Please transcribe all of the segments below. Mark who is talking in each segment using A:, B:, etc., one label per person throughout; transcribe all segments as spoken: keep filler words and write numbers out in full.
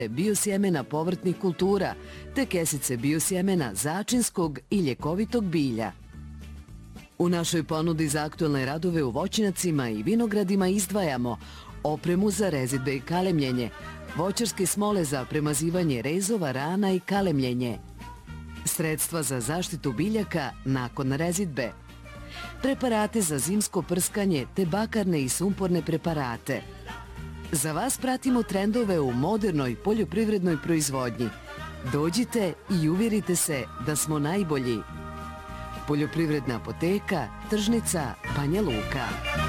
A: biosjemena povrtnih kultura te kesice biosjemena začinskog i ljekovitog bilja. U našoj ponudi za aktualne radove u voćnjacima i vinogradima izdvajamo opremu za rezidbe i kalemljenje, voćarske smole za premazivanje rezova, rana i kalemljenje, sredstva za zaštitu biljaka nakon rezidbe, preparate za zimsko prskanje te bakarne i sumporne preparate. Za vas pratimo trendove u modernoj poljoprivrednoj proizvodnji. Dođite i uvjerite se da smo najbolji. Poljoprivredna apoteka, tržnica Banja Luka.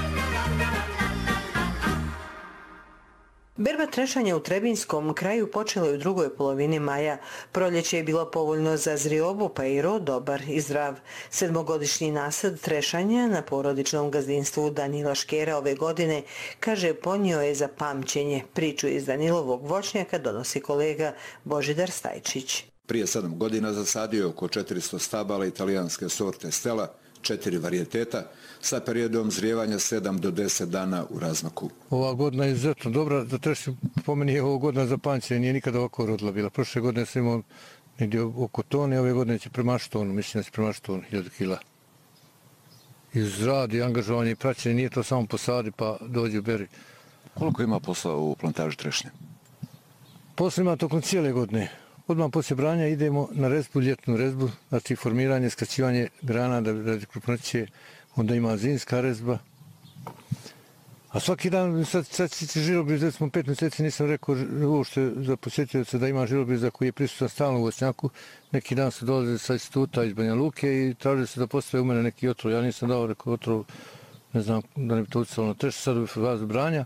B: Berba trešanja u Trebinskom kraju počela je u drugoj polovini maja. Proljeće je bilo povoljno za zriobu, pa i rod dobar i zdrav. Sedmogodišnji nasad trešanja na porodičnom gazdinstvu Danila Škera ove godine, kaže, ponio je za pamćenje. Priču iz Danilovog voćnjaka donosi kolega Božidar Stajčić.
C: Prije sedam godina zasadio je oko četiristo stabala italijanske sorte Stella, četiri varijeteta, sa periodom zrijevanja sedam do deset dana u razmaku.
D: Ova godina je izuzetno dobra, za trešnju po meni je ovo godina za pamćenje, nije nikada ovako rodila bila. Prošle godine sam imao negdje oko tone, ove godine će premašiti tonu, mislim da će premašiti tonu, hiljadu kila. Iz radi, angažovanje i praćenje, nije to samo posadi pa dođe u beri.
C: Koliko ima posla u plantaži trešnje?
D: Posla ima tokom cijele godine. Odmah poslije branja idemo na rezbu, ljetnu rezbu, znači formiranje, skraćivanje grana da radi krupnoće, onda ima zimska rezba. A svaki dan, sad, sad će žirobriz, recimo pet mjeseci nisam rekao uopšte za posjetioca da ima žirobriza koji je prisutan stalno u voćnjaku. Neki dan se dolaze sa instituta iz Banja Luke i traže se da postave u mene neki otrov. Ja nisam dao rekao otrov, ne znam da ne bi to ucalo na trešnje, sad u fazu branja.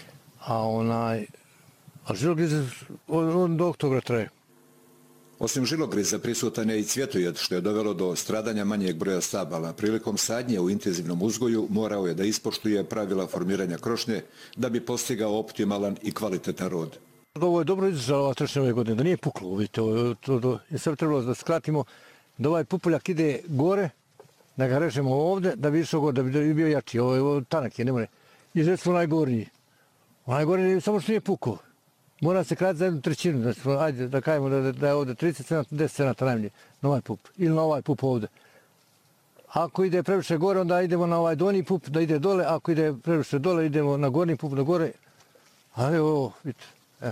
D: A onaj, a žirobriz on do oktobra traje.
C: Osim žilogriza prisutan je i cvjetojed, što je dovelo do stradanja manjeg broja stabala. Prilikom sadnje u intenzivnom uzgoju morao je da ispoštuje pravila formiranja krošnje da bi postigao optimalan i kvalitetan rod.
D: Ovo je dobro izdržala ova trešnja ove godine, da nije puklo, vidite, ovo, to, to, je sve trebalo da skratimo, da ovaj pupoljak ide gore, da ga režemo ovdje, da bi išao gore, da bi bio jači, ovo, ovo tanak je, ne more. I recimo najgornji, najgornji samo što nije pukao. Mora se krati za jednu trećinu, znači, ajde da kajemo da, da je ovdje trideset centi, deset centi najmanje na ovaj pup ili na ovaj pup ovdje. Ako ide previše gore, onda idemo na ovaj donji pup da ide dole, ako ide previše dole, idemo na gornji pup da gore. Ali ovo, vidite, evo.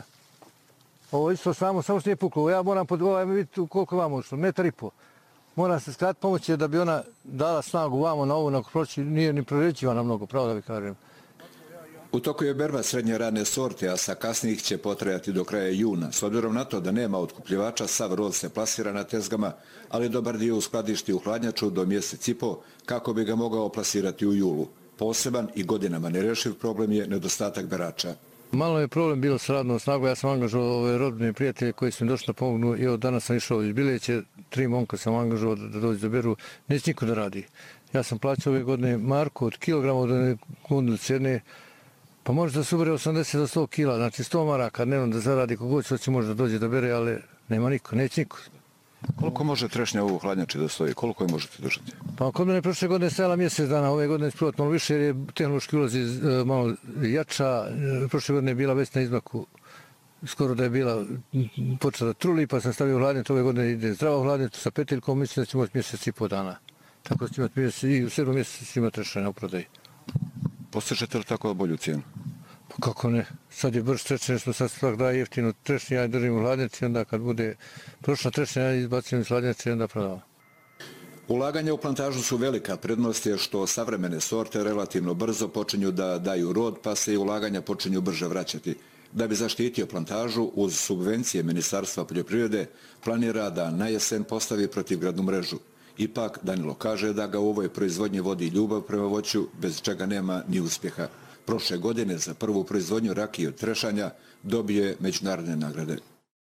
D: Ovo isto samo, samo što nije puklo. Ja moram pod ovaj, vidite koliko je vamo ušlo, metar i po. Mora se skratiti pomoći da bi ona dala snagu vamo na ovo, na proći, nije ni prorećivana mnogo, pravo da bi kažem.
C: U toku je berba srednje rane sorte, a sa kasnijih će potrajati do kraja juna. S obzirom na to da nema otkupljivača, sav rod se plasira na tezgama, ali dobar dio u skladišti u hladnjaču do mjesec i po, kako bi ga mogao plasirati u julu. Poseban i godinama nerešiv problem je nedostatak berača.
D: Malo je problem bilo s radnom snagom, ja sam angažovao ove rodbine prijatelje koji su mi došli da pomognu i od danas sam išao iz Bileće, tri momka sam angažovao da, da dođu da beru, neće niko da radi. Ja sam plaćao ove godine marku od kilograma od one kundilice jedne. Pa može da se ubere osamdeset do sto kila, znači sto maraka dnevno da zaradi kogod što će može da dođe da bere, ali nema niko, neće niko.
C: Koliko može trešnja u hladnjači da stoji? Koliko je možete držati?
D: Pa kod mene prošle godine stajala mjesec dana, ove godine je sprovat malo više jer je tehnološki ulazi malo jača. Prošle godine je bila već na izmaku, skoro da je bila počela da truli, pa sam stavio u hladnjač, ove godine ide zdrava u hladnjač sa peteljkom, mislim da će imati mjesec i po dana. Tako da će imati mjesec i u sedmom mjesecu će imati trešanja u prodaji.
C: Postižete li tako bolju cijenu?
D: Pa kako ne? Sad je brž trešnje, smo sad svak daje jeftino trešnje, ja držim u hladnjači, onda kad bude prošla trešnja, ja izbacim iz hladnjači i onda prodavam.
C: Ulaganja u plantažu su velika. Prednost je što savremene sorte relativno brzo počinju da daju rod, pa se i ulaganja počinju brže vraćati. Da bi zaštitio plantažu, uz subvencije Ministarstva poljoprivrede, planira da na jesen postavi protivgradnu mrežu. Ipak, Danilo kaže da ga u ovoj proizvodnji vodi ljubav prema voću, bez čega nema ni uspjeha. Prošle godine za prvu proizvodnju rakije od trešanja dobio je međunarodne nagrade.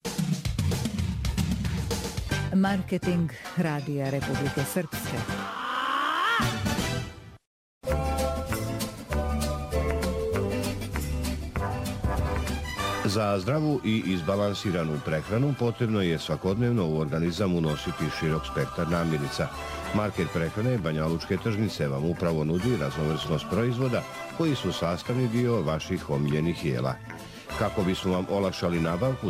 E: Marketing Radija Republike Srpske.
F: Za zdravu i izbalansiranu prehranu potrebno je svakodnevno u organizam unositi širok spektar namirnica. Market prehrane Banja Lučke tržnice vam upravo nudi raznovrsnost proizvoda koji su sastavni dio vaših omiljenih jela. Kako bismo vam olakšali nabavku